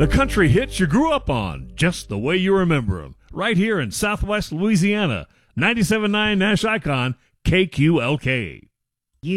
The country hits you grew up on, just the way you remember them. Right here in Southwest Louisiana, 97.9 Nash Icon, KQLK.